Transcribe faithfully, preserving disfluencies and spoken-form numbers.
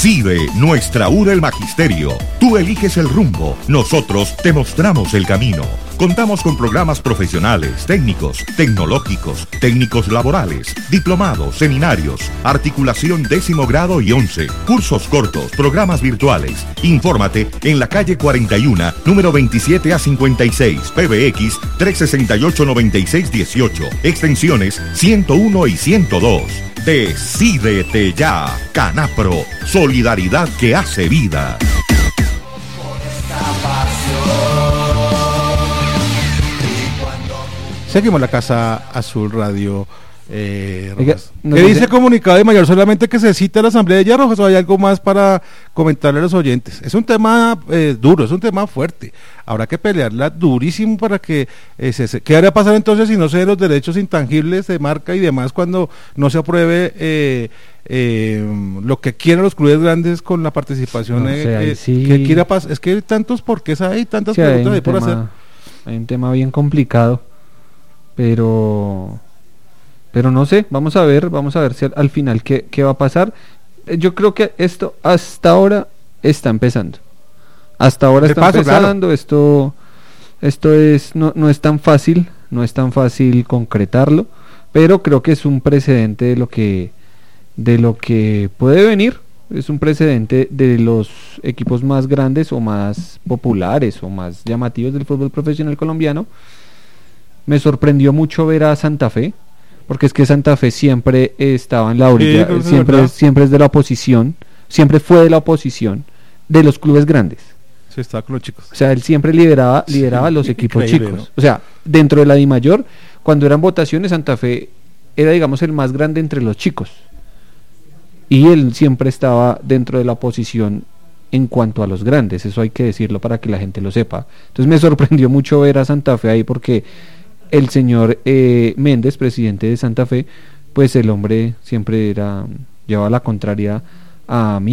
CIDE, nuestra U R el Magisterio. Tú eliges el rumbo, nosotros te mostramos el camino. Contamos con programas profesionales, técnicos, tecnológicos, técnicos laborales, diplomados, seminarios, articulación décimo grado y once, cursos cortos, programas virtuales. Infórmate en la calle cuarenta y uno, número veintisiete a cincuenta y seis, P B X trescientos sesenta y ocho, noventa y seis dieciocho, extensiones ciento uno y ciento dos. Decídete ya, Canapro, solidaridad que hace vida. Seguimos la Casa Azul Radio. Eh, Oiga, no ¿Qué sé- dice el comunicado de mayor? Solamente que se cita la Asamblea de Yarrojas, o hay algo más para comentarle a los oyentes. Es un tema eh, duro, es un tema fuerte. Habrá que pelearla durísimo para que eh, se, se- ¿qué haría pasar entonces si no se den los derechos intangibles de marca y demás cuando no se apruebe eh, eh, lo que quieren los clubes grandes con la participación? No eh, sé, ahí eh, sí. ¿qué quiera pasar? Es que hay tantos porqués hay, tantas Sí, hay preguntas un hay por hacer. tema, hay un tema bien complicado, pero pero no sé, vamos a ver, vamos a ver si al, al final qué, qué va a pasar. Eh, Yo creo que esto hasta ahora está empezando. Hasta ahora El está paso, claro. empezando, esto esto es no no es tan fácil, no es tan fácil concretarlo, pero creo que es un precedente de lo que de lo que puede venir. Es un precedente de los equipos más grandes o más populares o más llamativos del fútbol profesional colombiano. Me sorprendió mucho ver a Santa Fe, porque es que Santa Fe siempre estaba en la orilla, creo que es siempre, verdad. siempre es de la oposición, siempre fue de la oposición de los clubes grandes. Sí, estaba con los chicos. O sea, él siempre lideraba, Sí, lideraba a los equipos increíble, chicos. ¿no? O sea, dentro de la DIMAYOR, cuando eran votaciones, Santa Fe era, digamos, el más grande entre los chicos. Y él siempre estaba dentro de la oposición en cuanto a los grandes. Eso hay que decirlo para que la gente lo sepa. Entonces me sorprendió mucho ver a Santa Fe ahí porque el señor eh, Méndez, presidente de Santa Fe, pues el hombre siempre era llevaba la contraria a mí.